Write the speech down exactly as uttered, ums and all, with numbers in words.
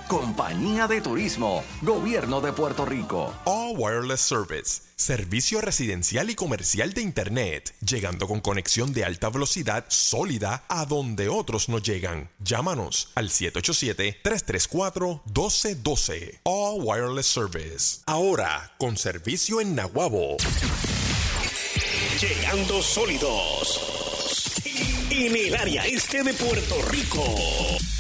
Compañía de Turismo, Gobierno de Puerto Rico. All Wireless Service, servicio residencial y comercial de Internet, llegando con conexión de alta velocidad sólida a donde otros no llegan. Llámanos al siete ocho siete, tres tres cuatro, uno dos uno dos. All Wireless Service. Ahora, con servicio en Naguabo. Llegando sólidos en el área este de Puerto Rico.